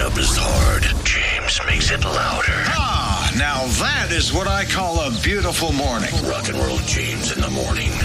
up is hard. James makes it louder. Ah, now that is what I call a beautiful morning. Rock and Roll James in the morning.